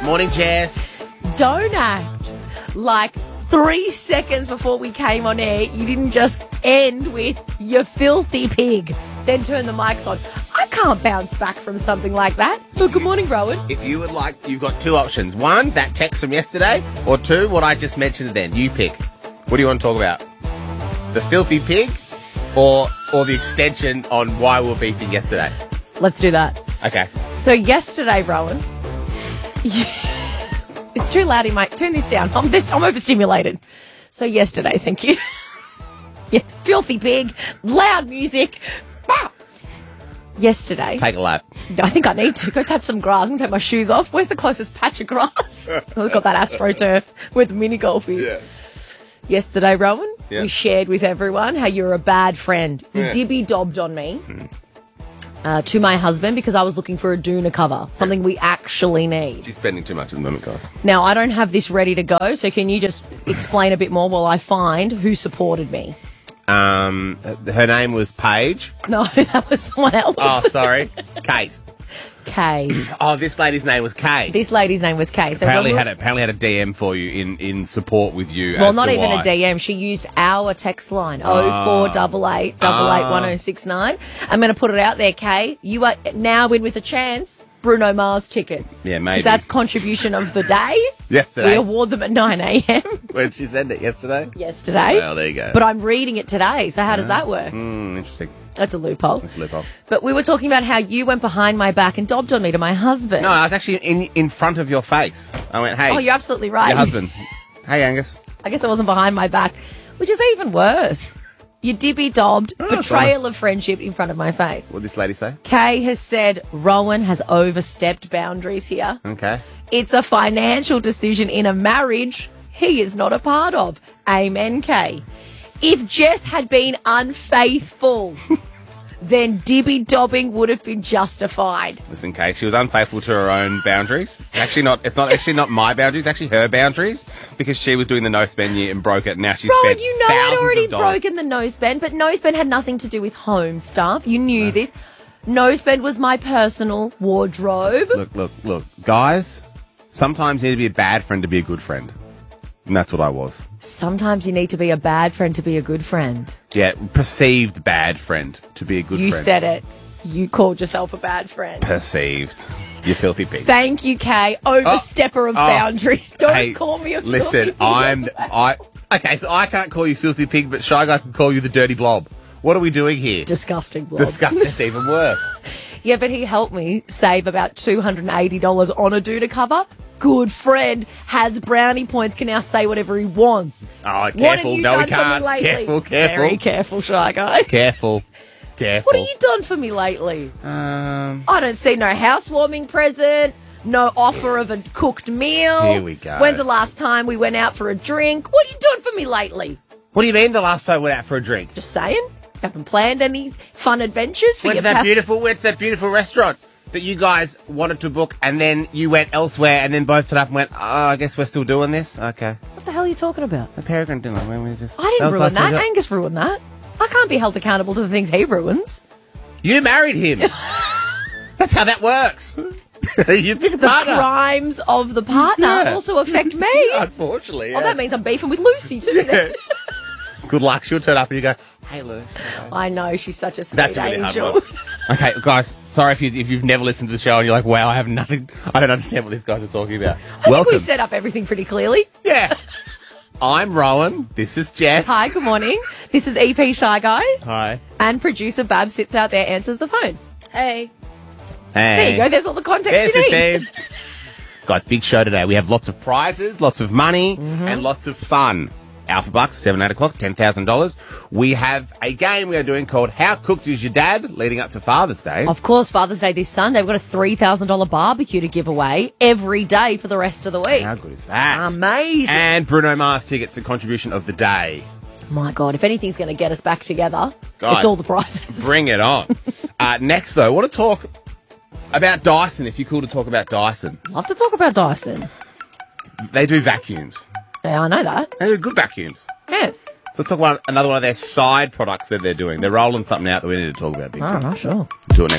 Morning, Jess. Don't act like 3 seconds before we came on air, you didn't just end with "you filthy pig," then turn the mics on. I can't bounce back from something like that. Well, good morning, Rowan. If you would like, you've got two options. One, that text from yesterday, or two, what I just mentioned then. You pick. What do you want to talk about? The filthy pig or the extension on why we were beefing yesterday? Let's do that. Okay. So yesterday, Rowan, it's too loud in my... Turn this down. I'm overstimulated. So yesterday, thank you. Yeah, filthy pig, loud music. Bah! Yesterday... Take a lap. I think I need to go touch some grass. I'm going to take my shoes off. Where's the closest patch of grass? We've got that AstroTurf where the mini golf is. Yeah. Yesterday, Rowan, Yeah. we shared with everyone how you're a bad friend. You dibby-dobbed on me to my husband because I was looking for a doona cover, something we actually need. She's spending too much at the moment, guys. Now, I don't have this ready to go, so can you just explain a bit more while I find who supported me? Her name was Paige. No, that was someone else. Oh, sorry. Kate. Kay. Oh, this lady's name was Kay. This lady's name was Kay. So Apparently had a DM for you in support with you. Well, as not to even why. a DM. She used our text line, 0488 881069. I'm going to put it out there, Kay. You are now in with a chance. Bruno Mars tickets. Yeah, maybe. 'Cause that's contribution of the day. Yesterday. We award them at 9 a.m. When did she send it? Yesterday? yesterday. Well, there you go. But I'm reading it today, so how does that work? Interesting. That's a loophole. That's a loophole. But we were talking about how you went behind my back and dobbed on me to my husband. No, I was actually in front of your face. I went, hey. Oh, you're absolutely right. Your husband. Hey, Angus. I guess I wasn't behind my back, which is even worse. You dibby-dobbed betrayal nice. of friendship in front of my face. What did this lady say? Kay has said Rowan has overstepped boundaries here. Okay. It's a financial decision in a marriage he is not a part of. Amen, Kay. If Jess had been unfaithful, then dibby-dobbing would have been justified. Listen, Kay, she was unfaithful to her own boundaries. It's not actually not my boundaries, it's actually her boundaries, because she was doing the no spend year and broke it, and now she's Rowan, spent you know I'd thousands already of dollars. broken the no spend, but no spend had nothing to do with home stuff. You knew this. No spend was my personal wardrobe. Look. Guys, sometimes you need to be a bad friend to be a good friend. And that's what I was. Sometimes you need to be a bad friend to be a good friend. Yeah, perceived bad friend to be a good You friend. said it. You called yourself a bad friend. Perceived. You filthy pig. Thank you, Kay. Overstepper of boundaries. Don't Hey, call me a filthy listen, pig. Okay, so I can't call you filthy pig, but Shy Guy can call you the dirty blob. What are we doing here? Disgusting blob. Disgusting. It's even worse. Yeah, but he helped me save about $280 on a doona cover. Good friend, has brownie points, can now say whatever he wants. Oh, What have careful. you No, done we for me can't. lately? Careful. Very careful, Shy Guy. Careful. What have you done for me lately? I don't see no housewarming present, no offer of a cooked meal. Here we go. When's the last time we went out for a drink? What are you doing for me lately? What do you mean the last time we went out for a drink? Just saying. Haven't planned any fun adventures for Where's your that beautiful restaurant that you guys wanted to book, and then you went elsewhere, and then both stood up and went, oh, I guess we're still doing this? Okay. What the hell are you talking about? The Peregrine dinner, when we just... I didn't was ruin last time that. we got- Angus ruined that. I can't be held accountable to the things he ruins. You married him. That's how that works. You pick a The partner. crimes of the partner Yeah. also affect me. Unfortunately, yeah. Oh, that means I'm beefing with Lucy too. then. Good luck. She'll turn up and you go, hey, Luce. I know, she's such a sweet That's a really angel. hard one. Okay, guys, sorry if you've never listened to the show and you're like, wow, I don't understand what these guys are talking about. I Welcome. think we set up everything pretty clearly. Yeah. I'm Rowan. This is Jess. Hi, good morning. This is EP Shy Guy. Hi. And producer Bab sits out there, answers the phone. Hey. Hey. There you go. There's all the context There's you the need. team. Guys, big show today. We have lots of prizes, lots of money, and lots of fun. Alpha Bucks, 7, 8 o'clock, $10,000. We have a game we are doing called How Cooked Is Your Dad, leading up to Father's Day. Of course, Father's Day this Sunday. We've got a $3,000 barbecue to give away every day for the rest of the week. How good is that? Amazing. And Bruno Mars tickets for contribution of the day. My God, if anything's going to get us back together, Guys, it's all the prizes. Bring it on. Next, though, I want to talk about Dyson, if you're cool to talk about Dyson. Love to talk about Dyson. They do vacuums. Yeah, I know that. They do good vacuums. Yeah. So let's talk about another one of their side products that they're doing. They're rolling something out that we need to talk about big time. Oh, sure. Do it next.